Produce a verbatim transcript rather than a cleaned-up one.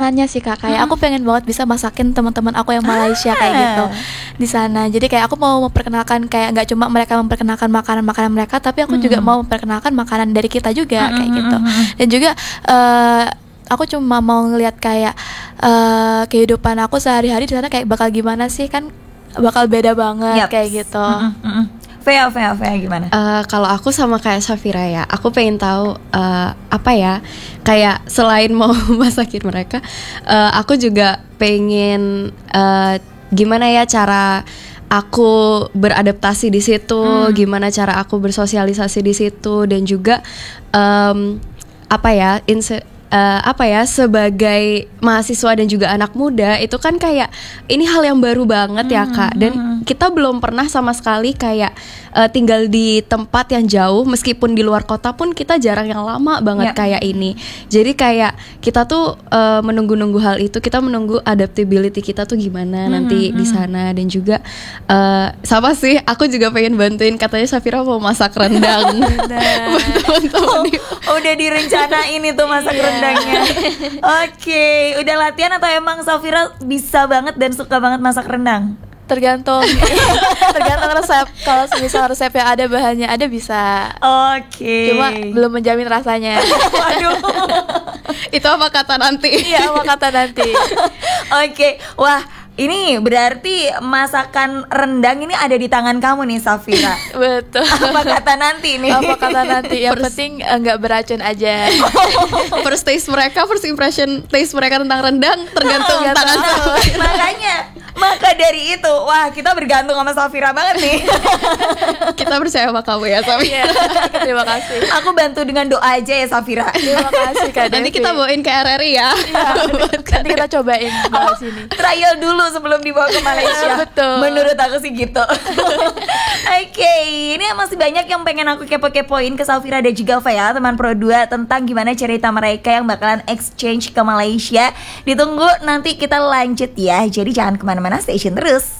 makanannya sih Kak. Kayak aku pengen banget bisa masakin teman-teman aku yang Malaysia kayak gitu di sana. Jadi kayak aku mau memperkenalkan kayak nggak cuma mereka memperkenalkan makanan-makanan mereka, tapi aku juga mau memperkenalkan makanan dari kita juga kayak gitu. Dan juga uh, aku cuma mau ngelihat kayak uh, kehidupan aku sehari-hari di sana kayak bakal gimana sih, kan bakal beda banget yep. kayak gitu. Fea, Fea, Fea gimana? Uh, kalau aku sama kayak Safira ya, aku pengen tahu uh, apa ya, kayak selain mau masakin mereka, uh, aku juga pengen uh, gimana ya cara aku beradaptasi di situ, hmm. gimana cara aku bersosialisasi di situ, dan juga um, apa ya, inse- Uh, apa ya sebagai mahasiswa dan juga anak muda itu kan kayak ini hal yang baru banget hmm, ya Kak, dan hmm. kita belum pernah sama sekali kayak uh, tinggal di tempat yang jauh, meskipun di luar kota pun kita jarang yang lama banget yeah. kayak ini. Jadi kayak kita tuh uh, menunggu-nunggu hal itu, kita menunggu adaptability kita tuh gimana hmm, nanti hmm. di sana. Dan juga uh, sama sih aku juga pengen bantuin, katanya Safira mau masak rendang. Buat teman-teman. Oh, udah direncanain itu masak rendang. Rendangnya. Oke, okay. Udah latihan atau emang Safira bisa banget dan suka banget masak rendang? Tergantung tergantung resep. Kalau misal resep yang ada bahannya ada bisa. Oke. Okay. Cuma belum menjamin rasanya. Waduh. Itu apa kata nanti? Iya, apa kata nanti. Oke. Okay. Wah, ini berarti masakan rendang ini ada di tangan kamu nih Safira. Betul. Apa kata nanti nih? Apa kata nanti? Yang first, penting nggak beracun aja. First taste mereka, first impression taste mereka tentang rendang tergantung oh, tangan kamu. Makanya, maka dari itu, wah kita bergantung sama Safira banget nih. Kita percaya sama kamu ya Safira. Terima kasih. Aku bantu dengan doa aja ya Safira. Terima kasih Kak Devi. Nanti kita bawain ke R R I ya. Iya, nanti kita cobain di sini. Trial dulu sebelum dibawa ke Malaysia. Betul. Menurut aku sih gitu. Oke, okay, ini masih banyak yang pengen aku kepo-kepoin ke Safira dan juga Fea, teman Pro dua, tentang gimana cerita mereka yang bakalan exchange ke Malaysia. Ditunggu nanti kita lanjut ya. Jadi jangan kemana-mana, stay tune terus.